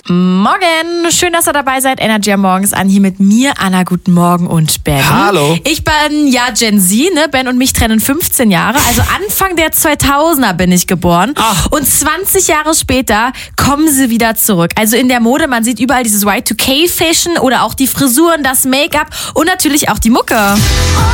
Morgen, schön, dass ihr dabei seid. Energy am Morgens an, hier mit mir, Anna, guten Morgen und Ben. Hallo. Ich bin ja Gen Z, ne? Ben und mich trennen 15 Jahre, also Anfang der 2000er bin ich geboren. Ach. Und 20 Jahre später kommen sie wieder zurück. Also in der Mode, man sieht überall dieses Y2K-Fashion oder auch die Frisuren, das Make-up und natürlich auch die Mucke.